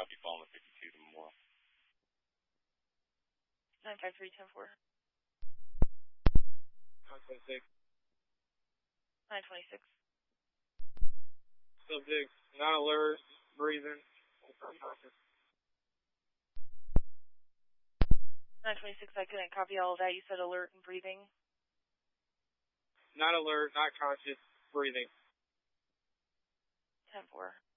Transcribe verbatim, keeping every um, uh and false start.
be following the fifty-two tomorrow. nine five three, ten four. nine twenty-six. nine twenty-six. Subject, not alert, breathing. nine twenty-six, I couldn't copy all of that. You said alert and breathing. Not alert, not conscious, breathing. ten four.